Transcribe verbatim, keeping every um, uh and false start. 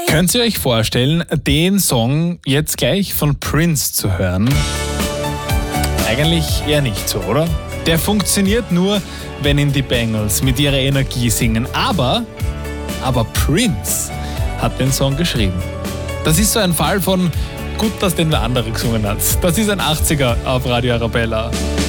Könnt ihr euch vorstellen, den Song jetzt gleich von Prince zu hören? Eigentlich eher nicht so, oder? Der funktioniert nur, wenn ihn die Bengals mit ihrer Energie singen. Aber, aber Prince hat den Song geschrieben. Das ist so ein Fall von gut, dass den der andere gesungen hat. Das ist ein achtziger auf Radio Arabella.